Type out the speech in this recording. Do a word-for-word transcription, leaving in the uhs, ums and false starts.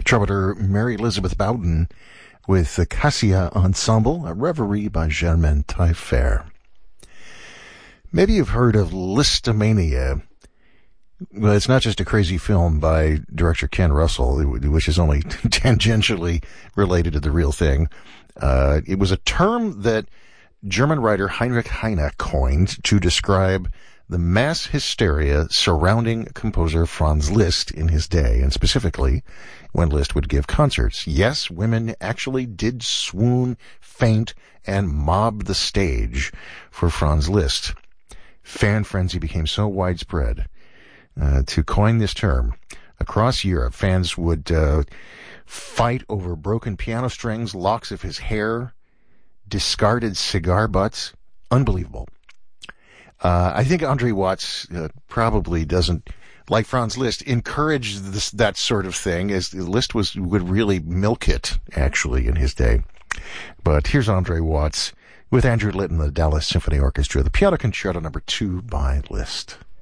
Trumpeter Mary Elizabeth Bowden with the Cassia Ensemble, a reverie by Germaine Taillefer. Maybe you've heard of Listomania. Well, it's not just a crazy film by director Ken Russell, which is only tangentially related to the real thing. Uh, it was a term that German writer Heinrich Heine coined to describe the mass hysteria surrounding composer Franz Liszt in his day, and specifically when Liszt would give concerts. Yes, women actually did swoon, faint, and mob the stage for Franz Liszt. Fan frenzy became so widespread. Uh, to coin this term, across Europe, fans would uh, fight over broken piano strings, locks of his hair, discarded cigar butts. Unbelievable. Uh, I think Andre Watts uh, probably doesn't, like Franz Liszt, encourage this, that sort of thing, as Liszt was, would really milk it, actually, in his day. But here's Andre Watts with Andrew Litton, the Dallas Symphony Orchestra, the Piano Concerto number two by Liszt.